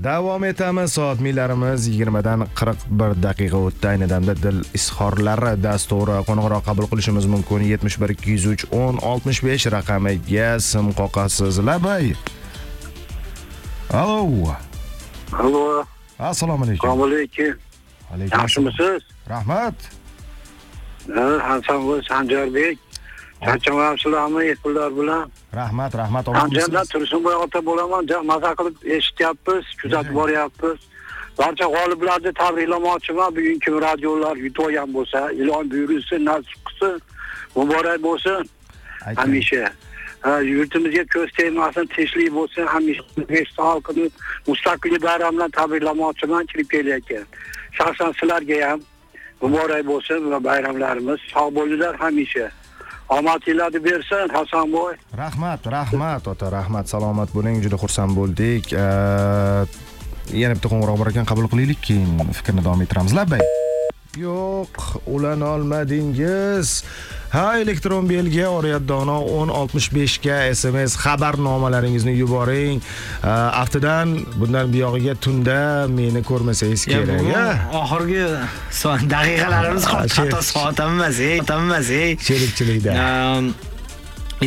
Davom etamiz. Soatlarimiz 20 dan 41 daqiqa o'tdi. Ayni damda dil izhorlari dasturi qo'ng'iroq qabul qilishimiz mumkin. 71 203 10 65 raqamiga sim qoqasiz. Labay. Allo. Allo. Assalomu alaykum. Assalomu alaykum. Alaykum. Yaxshimisiz? Rahmat. Hasan Sanjarbek. Charchamayapsizlarmi yetkilar bilan? Rahmat. Andijondan Tursunboy ota bo'laman. Maza qilib eshityapmiz, kuzatib boryapmiz. Barcha g'oliblarni tabriklamoqchiman. Bugungi radiolar yutgan bo'lsa, ilon buyursin, nasib qilsin, muborak bo'lsin. Hamisha. Yurtimizga ko'z tegmasin, tinchlik bo'lsin, hamisha O'zbekiston xalqini mustaqillik bayrami bilan tabriklamoqchiman, kirib kelayotgan. Shaxsan sizlarga ham muborak bo'lsin va bayramlarimiz sog' bo'linglar hamisha. Omadinglarni bersin Hasanboy. Rahmat ota, rahmat. Salomat bo'ling, juda xursand bo'ldik. Yana bitta qo'ng'iroq bor ekan, qabul qilaylik, keyin fikrni davom ettiramiz. Labbay. Yo'q, ulana olmadingiz. Elektron belgi Oriyat Dono 1065 ga SMS xabarnomalaringizni yuboring. Aftidan bundan buyog'iga tunda meni ko'rmasangiz kerak. Oxirgi daqiqalarimiz hatto soat emas, Sherikchilikda.